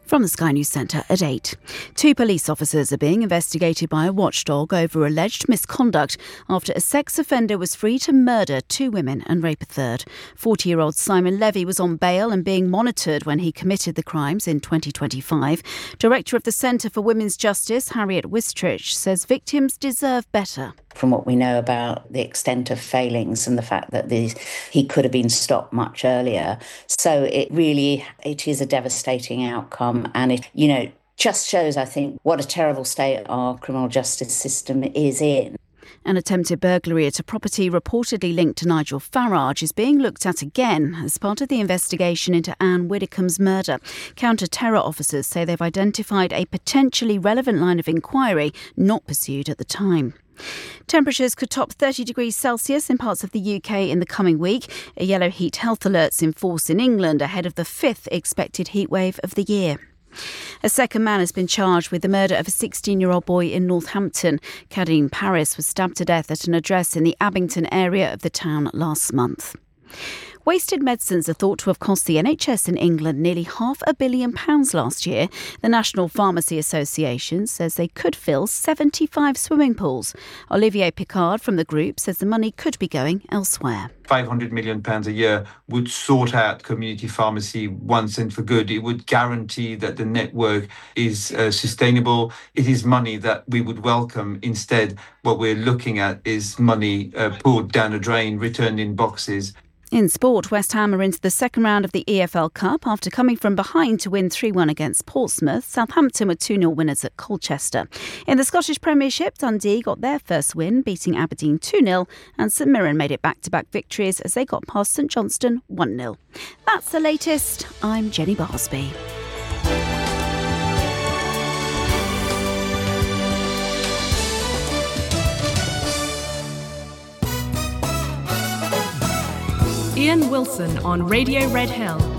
From the Sky News Centre at 8. 2 police officers are being investigated by a watchdog over alleged misconduct after a sex offender was free to murder 2 women and rape a third. 40-year-old Simon Levy was on bail and being monitored when he committed the crimes in 2025. Director of the Centre for Women's Justice, Harriet Wistrich, says victims deserve better. From what we know about the extent of failings and the fact that he could have been stopped much earlier. So it is a devastating outcome, and it just shows, I think, what a terrible state our criminal justice system is in. An attempted burglary at a property reportedly linked to Nigel Farage is being looked at again as part of the investigation into Anne Widdecombe's murder. Counter-terror officers say they've identified a potentially relevant line of inquiry not pursued at the time. Temperatures could top 30 degrees Celsius in parts of the UK in the coming week. A yellow heat health alert's in force in England ahead of the 5th expected heatwave of the year. A second man has been charged with the murder of a 16-year-old boy in Northampton. Karim Paris was stabbed to death at an address in the Abington area of the town last month. Wasted medicines are thought to have cost the NHS in England nearly £500 million last year. The National Pharmacy Association says they could fill 75 swimming pools. Olivier Picard from the group says the money could be going elsewhere. £500 million a year would sort out community pharmacy once and for good. It would guarantee that the network is sustainable. It is money that we would welcome. Instead, what we're looking at is money poured down a drain, returned in boxes. In sport, West Ham are into the second round of the EFL Cup after coming from behind to win 3-1 against Portsmouth. Southampton were 2-0 winners at Colchester. In the Scottish Premiership, Dundee got their first win, beating Aberdeen 2-0, and St Mirren made it back-to-back victories as they got past St Johnstone 1-0. That's the latest. I'm Jenny Barsby. Ian Wilson on Radio Red Hill